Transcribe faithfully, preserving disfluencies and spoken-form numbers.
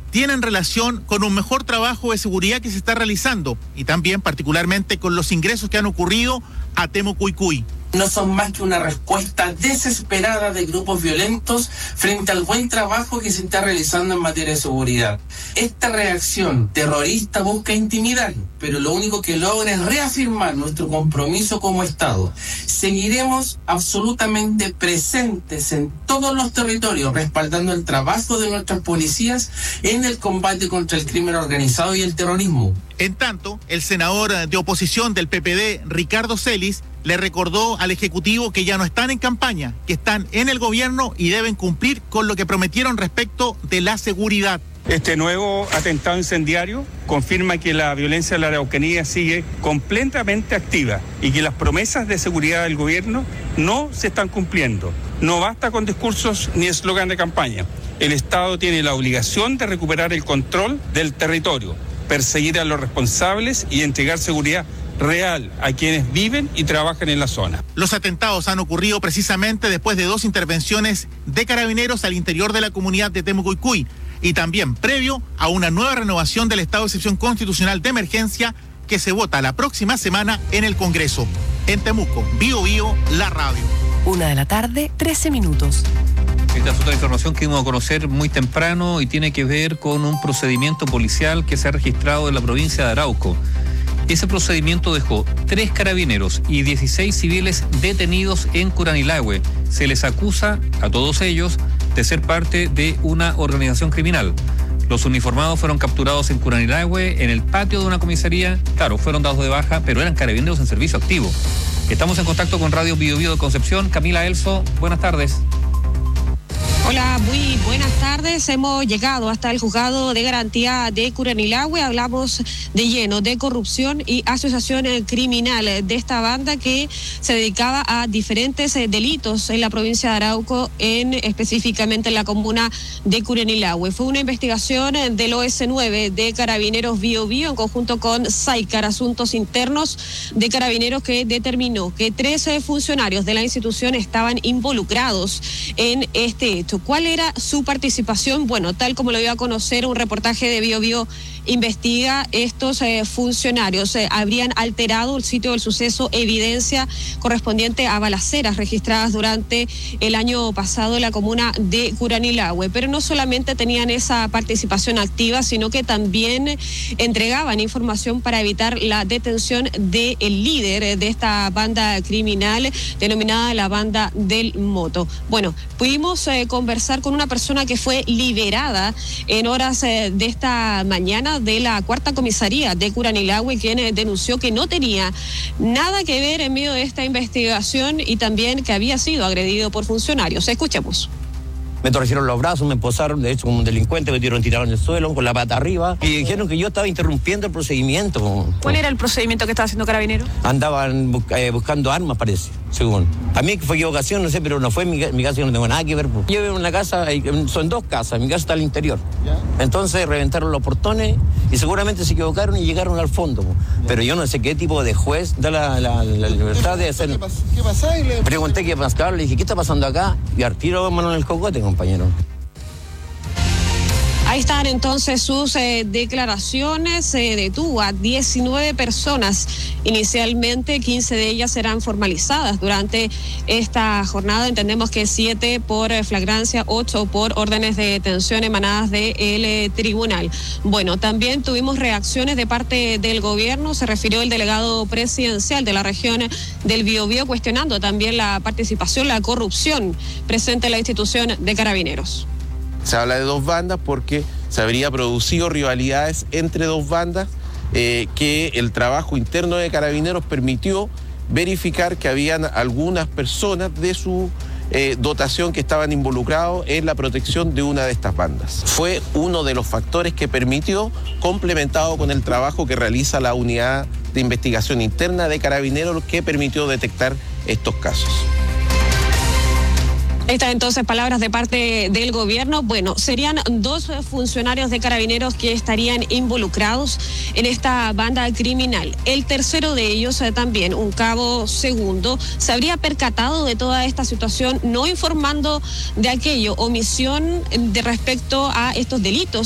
tienen relación con un mejor trabajo de seguridad que se está realizando y también particularmente con los ingresos que han ocurrido a Temucuicui. No son más que una respuesta desesperada de grupos violentos frente al buen trabajo que se está realizando en materia de seguridad. Esta reacción terrorista busca intimidar, pero lo único que logra es reafirmar nuestro compromiso como Estado. Seguiremos absolutamente presentes en todos los territorios, respaldando el trabajo de nuestras policías en el combate contra el crimen organizado y el terrorismo. En tanto, el senador de oposición del P P D, Ricardo Celis, le recordó al Ejecutivo que ya no están en campaña, que están en el gobierno y deben cumplir con lo que prometieron respecto de la seguridad. Este nuevo atentado incendiario confirma que la violencia de la Araucanía sigue completamente activa y que las promesas de seguridad del gobierno no se están cumpliendo. No basta con discursos ni eslogan de campaña. El Estado tiene la obligación de recuperar el control del territorio, perseguir a los responsables y entregar seguridad real a quienes viven y trabajan en la zona. Los atentados han ocurrido precisamente después de dos intervenciones de carabineros al interior de la comunidad de Temucuicui y también previo a una nueva renovación del estado de excepción constitucional de emergencia que se vota la próxima semana en el Congreso. En Temuco, Bío Bío, la radio. Una de la tarde, trece minutos. Esta es otra información que dimos a conocer muy temprano y tiene que ver con un procedimiento policial que se ha registrado en la provincia de Arauco. Ese procedimiento dejó tres carabineros y dieciséis civiles detenidos en Curanilahue. Se les acusa a todos ellos de ser parte de una organización criminal. Los uniformados fueron capturados en Curanilahue, en el patio de una comisaría. Claro, fueron dados de baja, pero eran carabineros en servicio activo. Estamos en contacto con Radio Bío Bío de Concepción. Camila Elso, buenas tardes. Hola, muy buenas tardes. Hemos llegado hasta el juzgado de garantía de Curanilahue. Hablamos de lleno de corrupción y asociación criminal de esta banda que se dedicaba a diferentes delitos en la provincia de Arauco, en específicamente en la comuna de Curanilahue. Fue una investigación del O S nueve de Carabineros Bío Bío en conjunto con SAICAR, Asuntos Internos de Carabineros, que determinó que trece funcionarios de la institución estaban involucrados en este hecho. ¿Cuál era su participación? Bueno, tal como lo dio a conocer un reportaje de Bío Bío Investiga, estos eh, funcionarios eh, habrían alterado el sitio del suceso, evidencia correspondiente a balaceras registradas durante el año pasado en la comuna de Curanilahue. Pero no solamente tenían esa participación activa, sino que también entregaban información para evitar la detención del líder de esta banda criminal denominada la Banda del Moto. Bueno, pudimos eh, conversar con una persona que fue liberada en horas eh, de esta mañana de la cuarta comisaría de Curanilahue, quien eh, denunció que no tenía nada que ver en medio de esta investigación y también que había sido agredido por funcionarios. Escuchemos. Me torcieron los brazos, me esposaron, de hecho, como un delincuente, me tiraron tirado en el suelo, con la pata arriba, y dijeron que yo estaba interrumpiendo el procedimiento. ¿Cuál era el procedimiento que estaba haciendo Carabineros? Andaban bu eh, buscando armas, parece, según. A mí fue equivocación, no sé, pero no fue en mi, en mi casa, yo no tengo nada que ver. Yo vivo en una casa, son dos casas, mi casa está al interior. ¿Ya? Entonces reventaron los portones y seguramente se equivocaron y llegaron al fondo. Pero yo no sé qué tipo de juez da la, la, la libertad de hacer. ¿Qué pasa? Le... Pregunté qué pasaba, le dije, ¿qué está pasando acá? Y al tiro mano en el cocote, compañero. Ahí están entonces sus eh, declaraciones. Se detuvo a diecinueve personas. Inicialmente quince de ellas serán formalizadas durante esta jornada. Entendemos que siete por flagrancia, ocho por órdenes de detención emanadas del eh, tribunal. Bueno, también tuvimos reacciones de parte del gobierno. Se refirió el delegado presidencial de la región del Biobío cuestionando también la participación, la corrupción presente en la institución de Carabineros. Se habla de dos bandas porque se habría producido rivalidades entre dos bandas eh, que el trabajo interno de Carabineros permitió verificar que habían algunas personas de su eh, dotación que estaban involucrados en la protección de una de estas bandas. Fue uno de los factores que permitió, complementado con el trabajo que realiza la unidad de investigación interna de Carabineros, que permitió detectar estos casos. Estas entonces palabras de parte del gobierno. Bueno, serían dos funcionarios de Carabineros que estarían involucrados en esta banda criminal. El tercero de ellos eh, también, un cabo segundo, se habría percatado de toda esta situación, no informando de aquello, omisión de respecto a estos delitos